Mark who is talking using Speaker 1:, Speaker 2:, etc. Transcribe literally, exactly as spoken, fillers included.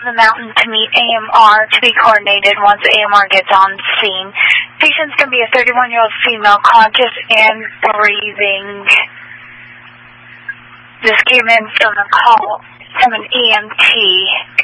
Speaker 1: the mountain to meet A M R to be coordinated once A M R gets on scene. Patient's going to be a thirty-one-year-old female, conscious and breathing. This came in from a call from an E M T